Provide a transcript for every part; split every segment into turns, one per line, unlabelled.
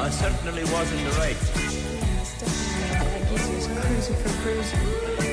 it certainly wasn't the right.
It's definitely Gizzy was cruising for cruising.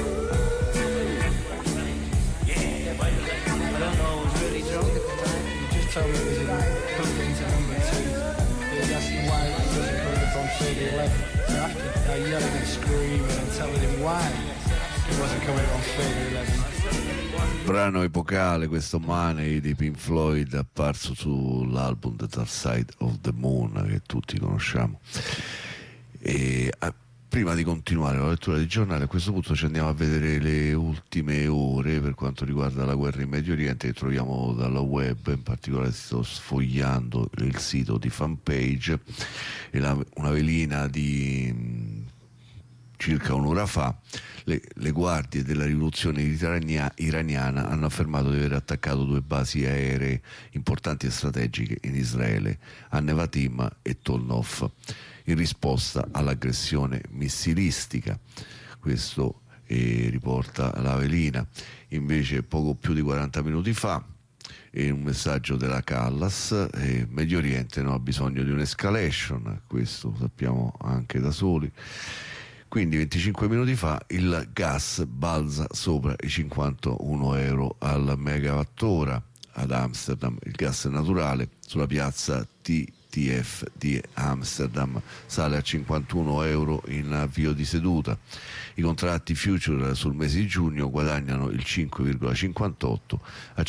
Yeah, I don't know, I was really drunk at the time.
He just told me it was put into number 2. He was asking why it wasn't coming up on 3011. So after yelling and screaming and telling him why it wasn't coming up on 3011.
Brano epocale questo Money di Pink Floyd, apparso sull'album The Dark Side of the Moon che tutti conosciamo. E prima di continuare la lettura del giornale, a questo punto ci andiamo a vedere le ultime ore per quanto riguarda la guerra in Medio Oriente, che troviamo dalla web. In particolare sto sfogliando il sito di Fanpage e una velina di circa un'ora fa. Le guardie della rivoluzione iraniana hanno affermato di aver attaccato 2 basi aeree importanti e strategiche in Israele, a Nevatim e Tolnof, in risposta all'aggressione missilistica. Questo riporta la velina. Invece poco più di 40 minuti fa, in un messaggio della Callas, Medio Oriente non ha bisogno di un'escalation, questo sappiamo anche da soli. Quindi 25 minuti fa il gas balza sopra i 51 euro al megawattora ad Amsterdam. Il gas naturale sulla piazza TTF di Amsterdam sale a 51 euro in avvio di seduta. I contratti future sul mese di giugno guadagnano il 5,58 a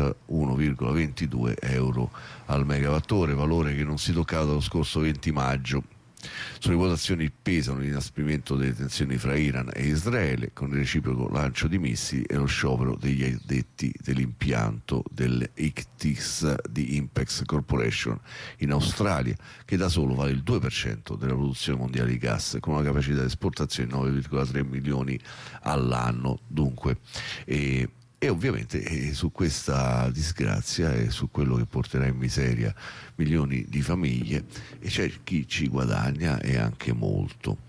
51,22 euro al megawattora, valore che non si toccava dallo scorso 20 maggio. Sulle quotazioni pesano l'inasprimento delle tensioni fra Iran e Israele, con il reciproco lancio di missili e lo sciopero degli addetti dell'impianto dell'ICTIS di Impex Corporation in Australia, che da solo vale il 2% della produzione mondiale di gas, con una capacità di esportazione di 9,3 milioni all'anno. Dunque, e ovviamente su questa disgrazia e su quello che porterà in miseria milioni di famiglie, e c'è chi ci guadagna e anche molto.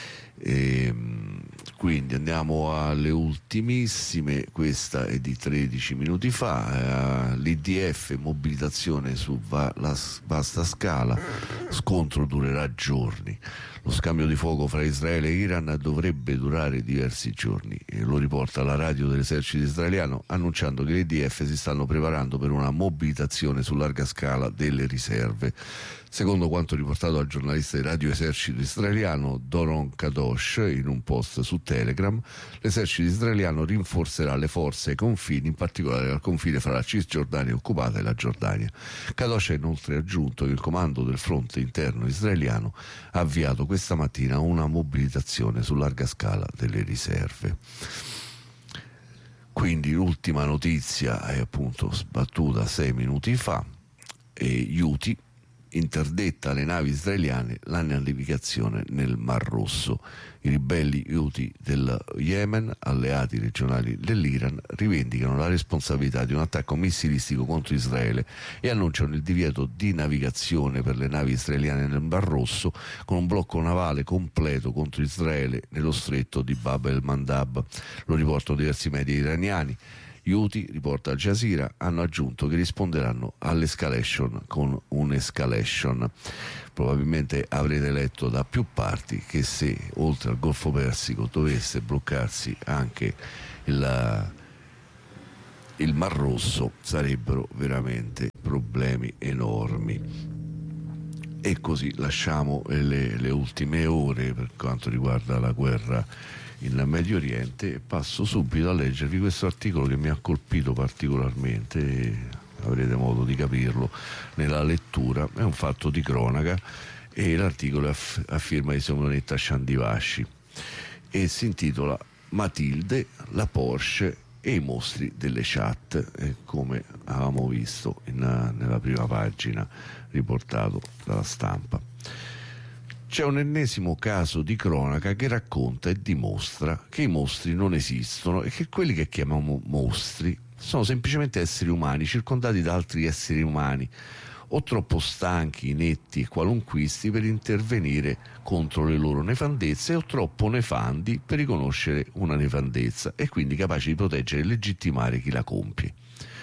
Quindi andiamo alle ultimissime. Questa è di 13 minuti fa. L'IDF, mobilitazione su vasta scala, scontro durerà giorni. Lo scambio di fuoco fra Israele e Iran dovrebbe durare diversi giorni, e lo riporta la radio dell'esercito israeliano, annunciando che l'IDF si stanno preparando per una mobilitazione su larga scala delle riserve. Secondo quanto riportato dal giornalista di Radio Esercito israeliano Doron Kadosh in un post su Telegram, l'esercito israeliano rinforzerà le forze ai confini, in particolare al confine fra la Cisgiordania occupata e la Giordania. Kadosh ha inoltre aggiunto che il comando del fronte interno israeliano ha avviato questa mattina una mobilitazione su larga scala delle riserve. Quindi l'ultima notizia è appunto sbattuta 6 minuti fa, e Houthi interdetta alle navi israeliane la navigazione nel Mar Rosso. I ribelli Houthi del Yemen, alleati regionali dell'Iran, rivendicano la responsabilità di un attacco missilistico contro Israele e annunciano il divieto di navigazione per le navi israeliane nel Mar Rosso, con un blocco navale completo contro Israele nello stretto di Bab el-Mandab. Lo riportano diversi media iraniani. Gli Houthi, riporta Al Jazeera, hanno aggiunto che risponderanno all'escalation con un'escalation. Probabilmente avrete letto da più parti che se oltre al Golfo Persico dovesse bloccarsi anche il Mar Rosso, sarebbero veramente problemi enormi. E così lasciamo le ultime ore per quanto riguarda la guerra in Medio Oriente, e passo subito a leggervi questo articolo che mi ha colpito particolarmente. Avrete modo di capirlo nella lettura. È un fatto di cronaca e l'articolo è a firma di Simonetta Sciandivasci e si intitola Matilde, la Porsche e i mostri delle chat, come avevamo visto nella prima pagina riportato dalla Stampa. C'è un ennesimo caso di cronaca che racconta e dimostra che i mostri non esistono e che quelli che chiamiamo mostri sono semplicemente esseri umani circondati da altri esseri umani, o troppo stanchi, inetti e qualunquisti per intervenire contro le loro nefandezze, o troppo nefandi per riconoscere una nefandezza e quindi capaci di proteggere e legittimare chi la compie.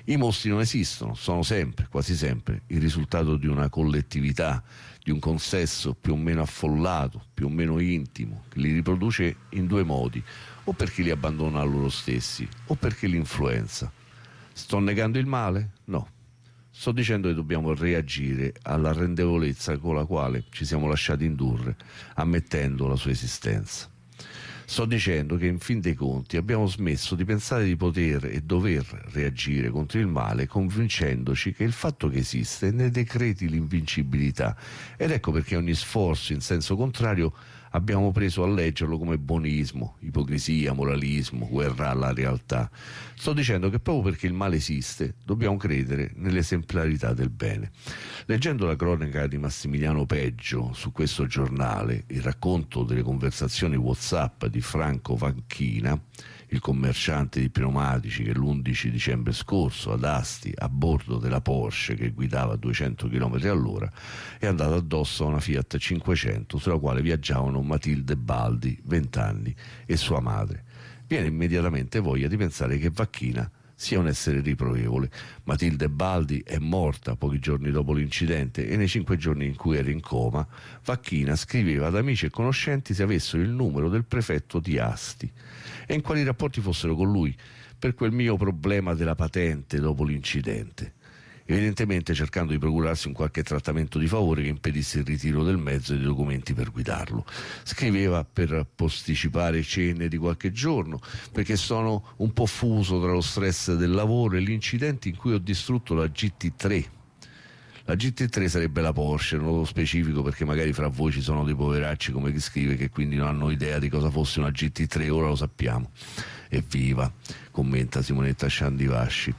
I mostri non esistono, sono sempre, quasi sempre, il risultato di una collettività, di un consesso più o meno affollato, più o meno intimo, che li riproduce in due modi, o perché li abbandona a loro stessi, o perché li influenza. Sto negando il male? No. Sto dicendo che dobbiamo reagire alla arrendevolezza con la quale ci siamo lasciati indurre, ammettendo la sua esistenza. Sto dicendo che in fin dei conti abbiamo smesso di pensare di poter e dover reagire contro il male, convincendoci che il fatto che esiste ne decreti l'invincibilità, ed ecco perché ogni sforzo in senso contrario abbiamo preso a leggerlo come buonismo, ipocrisia, moralismo, guerra alla realtà. Sto dicendo che proprio perché il male esiste dobbiamo credere nell'esemplarità del bene. Leggendo la cronaca di Massimiliano Peggio su questo giornale, il racconto delle conversazioni WhatsApp di Franco Vacchina, il commerciante di pneumatici che l'11 dicembre scorso ad Asti, a bordo della Porsche che guidava a 200 km all'ora, è andato addosso a una Fiat 500 sulla quale viaggiavano Matilde Baldi, 20 anni, e sua madre. Viene immediatamente voglia di pensare che Vacchina sia un essere riprovevole. Matilde Baldi è morta pochi giorni dopo l'incidente e nei 5 giorni in cui era in coma, Vacchina scriveva ad amici e conoscenti se avessero il numero del prefetto di Asti e in quali rapporti fossero con lui per quel mio problema della patente dopo l'incidente, evidentemente cercando di procurarsi un qualche trattamento di favore che impedisse il ritiro del mezzo e dei documenti per guidarlo. Scriveva per posticipare cene di qualche giorno, perché sono un po' fuso tra lo stress del lavoro e l'incidente in cui ho distrutto la GT3. La GT3 sarebbe la Porsche, non lo specifico perché magari fra voi ci sono dei poveracci come chi scrive che quindi non hanno idea di cosa fosse una GT3, ora lo sappiamo. Evviva, commenta Simonetta Sciandivasci.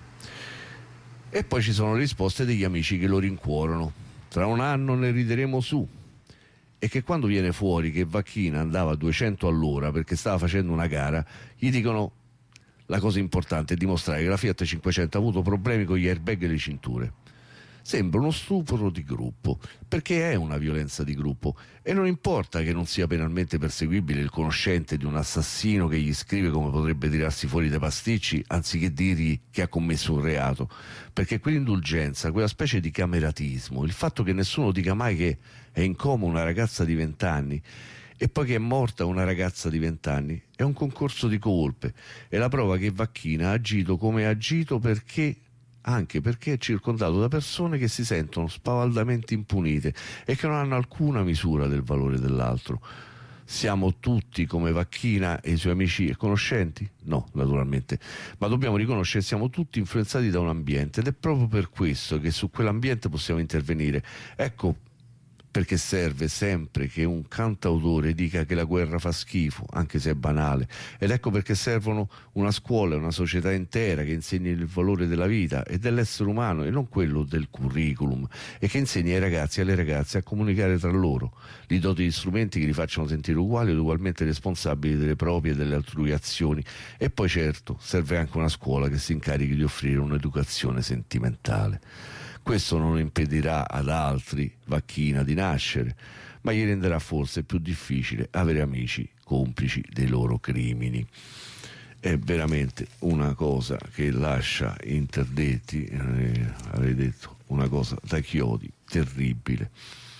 E poi ci sono le risposte degli amici che lo rincuorano. Tra un anno ne rideremo su. E che quando viene fuori che Vacchina andava a 200 all'ora perché stava facendo una gara, gli dicono la cosa importante è dimostrare che la Fiat 500 ha avuto problemi con gli airbag e le cinture. Sembra uno stupro di gruppo, perché è una violenza di gruppo e non importa che non sia penalmente perseguibile il conoscente di un assassino che gli scrive come potrebbe tirarsi fuori dai pasticci anziché dirgli che ha commesso un reato, perché quell'indulgenza, quella specie di cameratismo, il fatto che nessuno dica mai che è in coma una ragazza di 20 anni e poi che è morta una ragazza di 20 anni è un concorso di colpe, è la prova che Vacchina ha agito come ha agito anche perché è circondato da persone che si sentono spavaldamente impunite e che non hanno alcuna misura del valore dell'altro. Siamo tutti come Vacchina e i suoi amici e conoscenti? No, naturalmente, ma dobbiamo riconoscere che siamo tutti influenzati da un ambiente ed è proprio per questo che su quell'ambiente possiamo intervenire. Ecco perché serve sempre che un cantautore dica che la guerra fa schifo, anche se è banale, ed ecco perché servono una scuola e una società intera che insegni il valore della vita e dell'essere umano e non quello del curriculum, e che insegni ai ragazzi e alle ragazze a comunicare tra loro, gli doti di strumenti che li facciano sentire uguali ed ugualmente responsabili delle proprie e delle altrui azioni. E poi certo serve anche una scuola che si incarichi di offrire un'educazione sentimentale. Questo non impedirà ad altri, Vacchina, di nascere, ma gli renderà forse più difficile avere amici complici dei loro crimini. È veramente una cosa che lascia interdetti, avrei detto, una cosa da chiodi, terribile,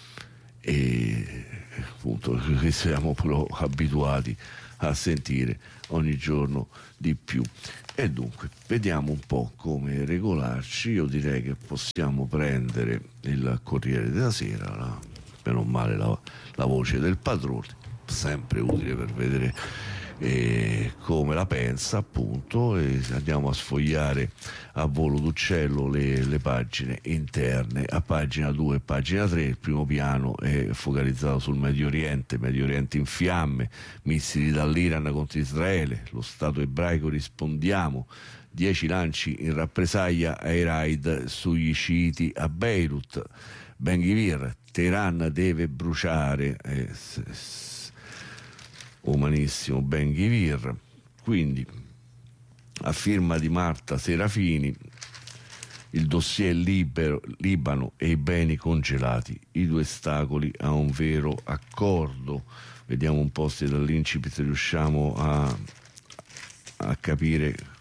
e appunto che siamo però abituati a sentire ogni giorno di più. E dunque vediamo un po' come regolarci. Io direi che possiamo prendere il Corriere della Sera, meno male la voce del padrone, sempre utile per vedere come la pensa, appunto, e andiamo a sfogliare a volo d'uccello le pagine interne. A pagina 2 e pagina 3 il primo piano è focalizzato sul Medio Oriente in fiamme, missili dall'Iran contro Israele, lo Stato ebraico rispondiamo, 10 lanci in rappresaglia ai raid sugli sciiti a Beirut, Ben Gvir, Teheran deve bruciare, umanissimo Ben Gvir. Quindi a firma di Marta Serafini, il dossier Libano e i beni congelati, i due ostacoli a un vero accordo. Vediamo un po' se dall'incipit riusciamo a capire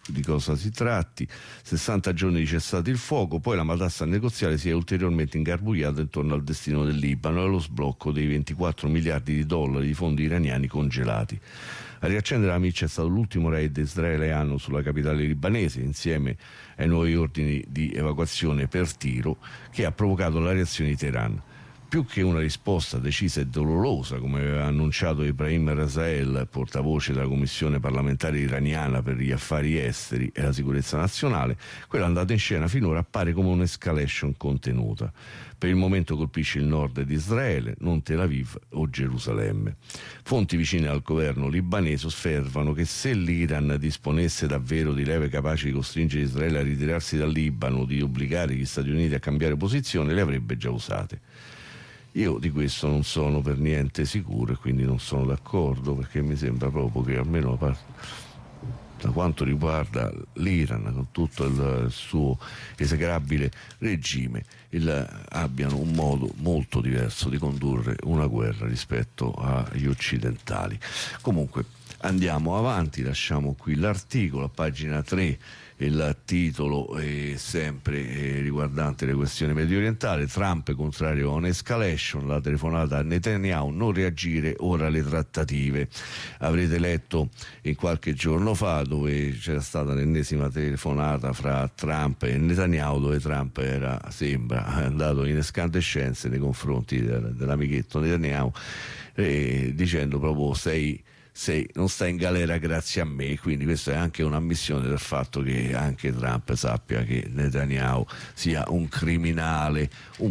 di cosa si tratti. 60 giorni di cessato il fuoco, poi la matassa negoziale si è ulteriormente ingarbugliata intorno al destino del Libano e allo sblocco dei 24 miliardi di dollari di fondi iraniani congelati. A riaccendere la miccia è stato l'ultimo raid israeliano sulla capitale libanese, insieme ai nuovi ordini di evacuazione per tiro, che ha provocato la reazione di Teheran. Più che una risposta decisa e dolorosa, come aveva annunciato Ibrahim Rasael, portavoce della Commissione parlamentare iraniana per gli affari esteri e la sicurezza nazionale, quella andata in scena finora appare come un'escalation contenuta. Per il momento colpisce il nord di Israele, non Tel Aviv o Gerusalemme. Fonti vicine al governo libanese osservano che se l'Iran disponesse davvero di leve capaci di costringere Israele a ritirarsi dal Libano o di obbligare gli Stati Uniti a cambiare posizione, le avrebbe già usate. Io di questo non sono per niente sicuro e quindi non sono d'accordo, perché mi sembra proprio che almeno da quanto riguarda l'Iran, con tutto il suo esecrabile regime, abbiano un modo molto diverso di condurre una guerra rispetto agli occidentali. Comunque andiamo avanti, lasciamo qui l'articolo a pagina 3. Il titolo è sempre riguardante le questioni medio orientali. Trump è contrario a un'escalation, la telefonata a Netanyahu, non reagire, ora le trattative. Avrete letto in qualche giorno fa dove c'era stata l'ennesima telefonata fra Trump e Netanyahu, dove Trump sembra andato in escandescenze nei confronti dell'amichetto Netanyahu, dicendo proprio non sta in galera grazie a me. Quindi questa è anche un'ammissione del fatto che anche Trump sappia che Netanyahu sia un criminale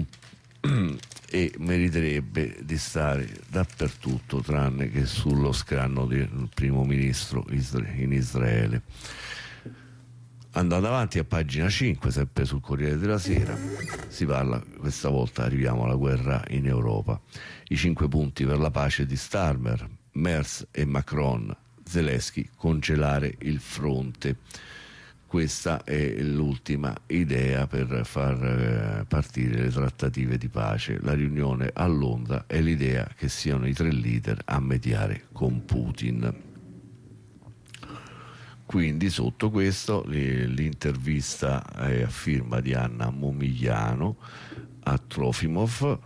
e meriterebbe di stare dappertutto tranne che sullo scranno del primo ministro in Israele. Andando avanti a pagina 5, sempre sul Corriere della Sera, si parla, questa volta arriviamo alla guerra in Europa. I 5 punti per la pace di Starmer, Merz e Macron, Zelensky, congelare il fronte. Questa è l'ultima idea per far partire le trattative di pace. La riunione a Londra è l'idea che siano i 3 leader a mediare con Putin. Quindi sotto questo l'intervista è a firma di Anna Momigliano a Trofimov,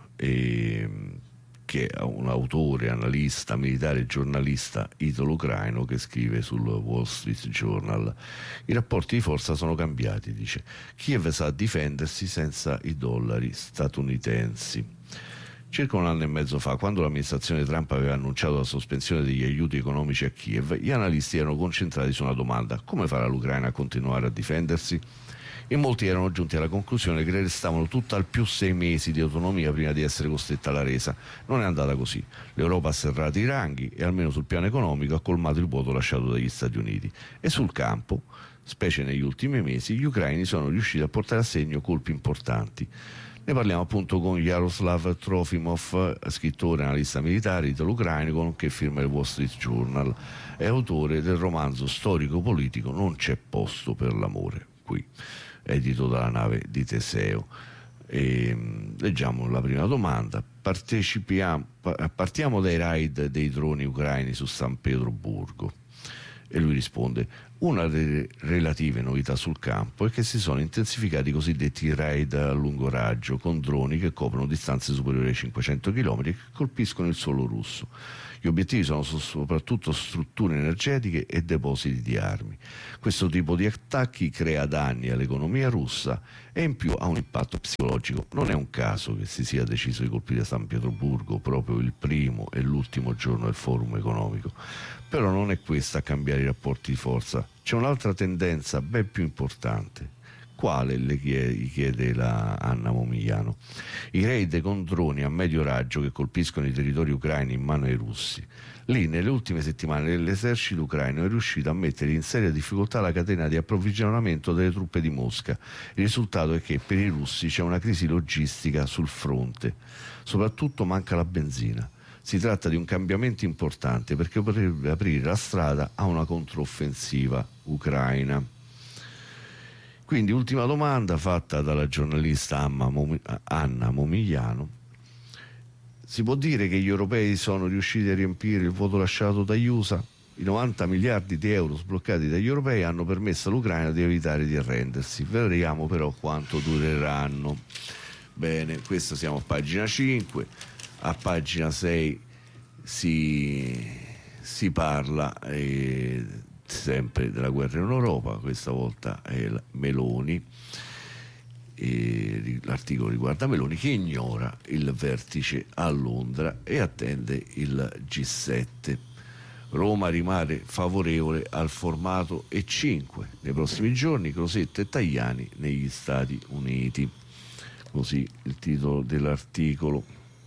che è un autore, analista, militare e giornalista italo-ucraino che scrive sul Wall Street Journal. I rapporti di forza sono cambiati, dice. Kiev sa difendersi senza i dollari statunitensi. Circa un anno e mezzo fa, quando l'amministrazione Trump aveva annunciato la sospensione degli aiuti economici a Kiev, gli analisti erano concentrati su una domanda: come farà l'Ucraina a continuare a difendersi? E molti erano giunti alla conclusione che restavano tutt'al più 6 mesi di autonomia prima di essere costretta alla resa. Non è andata così. L'Europa ha serrato i ranghi e, almeno sul piano economico, ha colmato il vuoto lasciato dagli Stati Uniti. E sul campo, specie negli ultimi mesi, gli ucraini sono riusciti a portare a segno colpi importanti. Ne parliamo appunto con Yaroslav Trofimov, scrittore e analista militare italo-ucraino che firma il Wall Street Journal. È autore del romanzo storico-politico Non c'è posto per l'amore, qui edito dalla nave di Teseo. Leggiamo la prima domanda. Partiamo dai raid dei droni ucraini su San Pietroburgo. E lui risponde: una delle relative novità sul campo è che si sono intensificati i cosiddetti raid a lungo raggio con droni che coprono distanze superiori ai 500 km e che colpiscono il suolo russo. Gli obiettivi sono soprattutto strutture energetiche e depositi di armi. Questo tipo di attacchi crea danni all'economia russa e in più ha un impatto psicologico. Non è un caso che si sia deciso di colpire San Pietroburgo proprio il primo e l'ultimo giorno del forum economico. Però non è questa a cambiare i rapporti di forza. C'è un'altra tendenza ben più importante. Quale? Gli chiede la Anna Momigliano. I raid con droni a medio raggio che colpiscono i territori ucraini in mano ai russi. Lì nelle ultime settimane l'esercito ucraino è riuscito a mettere in seria difficoltà la catena di approvvigionamento delle truppe di Mosca. Il risultato è che per i russi c'è una crisi logistica sul fronte. Soprattutto manca la benzina. Si tratta di un cambiamento importante perché potrebbe aprire la strada a una controffensiva ucraina. Quindi ultima domanda fatta dalla giornalista Anna Momigliano. Si può dire che gli europei sono riusciti a riempire il vuoto lasciato dagli USA? I 90 miliardi di euro sbloccati dagli europei hanno permesso all'Ucraina di evitare di arrendersi. Vedremo però quanto dureranno. Bene, questo siamo a pagina 5. A pagina 6 si parla sempre della guerra in Europa, questa volta è Meloni. L'articolo riguarda Meloni che ignora il vertice a Londra e attende il G7. Roma rimane favorevole al formato E5 nei prossimi giorni, Crosetto e Tajani negli Stati Uniti, così il titolo dell'articolo.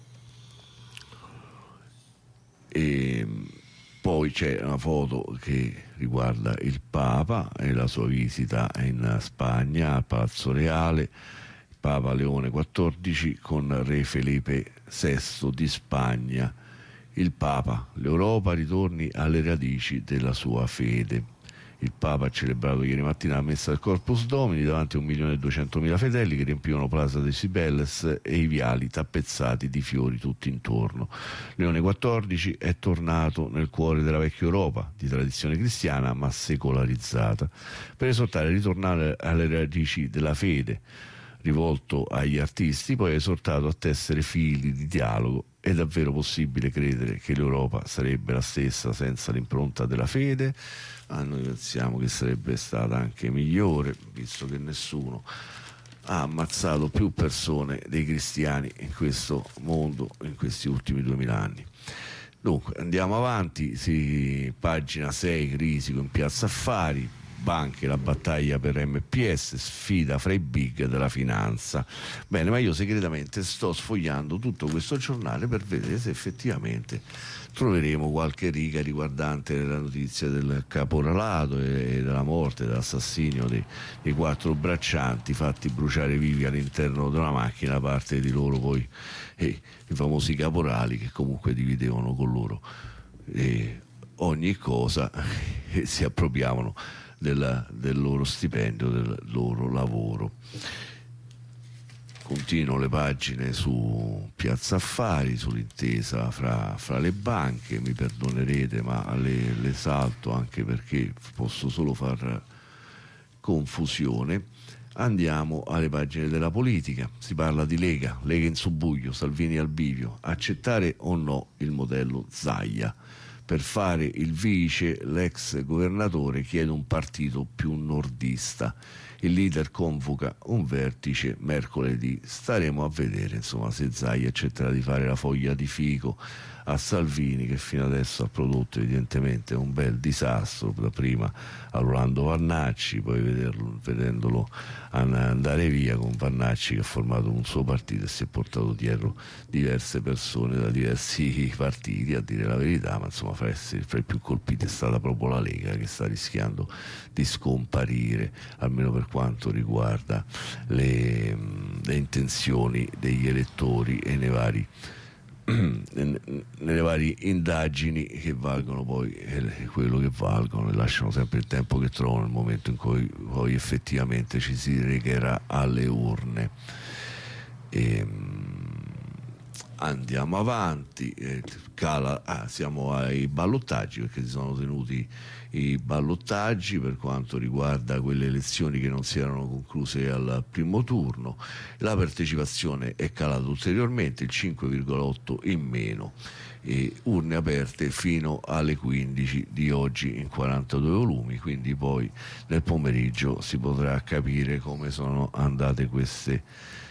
E poi c'è una foto che riguarda il Papa e la sua visita in Spagna al Palazzo Reale, il Papa Leone XIV con Re Felipe VI di Spagna. Il Papa, l'Europa ritorni alle radici della sua fede. Il Papa ha celebrato ieri mattina la messa del Corpus Domini davanti a 1.200.000 fedeli che riempivano Plaza de Cibeles e i viali tappezzati di fiori tutti intorno. Leone XIV è tornato nel cuore della vecchia Europa, di tradizione cristiana ma secolarizzata, per esortare a ritornare alle radici della fede. Rivolto agli artisti, poi ha esortato a tessere fili di dialogo. È davvero possibile credere che l'Europa sarebbe la stessa senza l'impronta della fede? Noi pensiamo che sarebbe stata anche migliore, visto che nessuno ha ammazzato più persone dei cristiani in questo mondo in questi ultimi 2000 anni. Dunque, andiamo avanti, pagina 6, Risico in Piazza Affari, banche, la battaglia per MPS, sfida fra i big della finanza. Bene, ma io segretamente sto sfogliando tutto questo giornale per vedere se effettivamente troveremo qualche riga riguardante la notizia del caporalato e della morte, dell'assassinio dei 4 braccianti fatti bruciare vivi all'interno di una macchina da parte di loro poi i famosi caporali che comunque dividevano con loro ogni cosa e si appropriavano del loro stipendio, del loro lavoro. Continuo le pagine su Piazza Affari, sull'intesa fra le banche. Mi perdonerete ma le salto anche perché posso solo far confusione. Andiamo alle pagine della politica. Si parla di Lega in subbuglio, Salvini al bivio, accettare o no il modello Zaia. Per fare il vice, l'ex governatore chiede un partito più nordista. Il leader convoca un vertice mercoledì. Staremo a vedere insomma se Zaia accetterà di fare la foglia di fico a Salvini, che fino adesso ha prodotto evidentemente un bel disastro, da prima a Rolando Vannacci, poi vedendolo andare via con Vannacci che ha formato un suo partito e si è portato dietro diverse persone da diversi partiti, a dire la verità, ma insomma fra i più colpiti è stata proprio la Lega, che sta rischiando di scomparire, almeno per quanto riguarda le intenzioni degli elettori e nelle varie indagini che valgono poi quello che valgono e lasciano sempre il tempo che trovano nel momento in cui poi effettivamente ci si recherà alle urne. Andiamo avanti, siamo ai ballottaggi, perché si sono tenuti i ballottaggi per quanto riguarda quelle elezioni che non si erano concluse al primo turno. La partecipazione è calata ulteriormente, il 5,8 in meno, e urne aperte fino alle 15 di oggi in 42 volumi, quindi poi nel pomeriggio si potrà capire come sono andate queste